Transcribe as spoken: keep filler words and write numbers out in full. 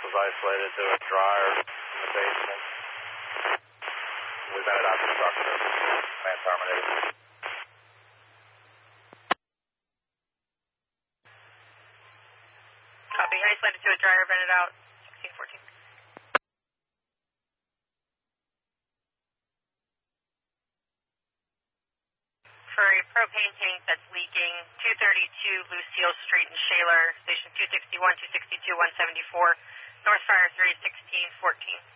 was isolated to a dryer in the basement. We got it out to the structure. Man terminated. Copy. Isolated to a dryer, vented out. sixteen fourteen. For a propane tank that's leaking, two thirty-two Lucille Street in Shaler, station two sixty-one, two sixty-two, one seventy-four, North Fire three sixteen fourteen.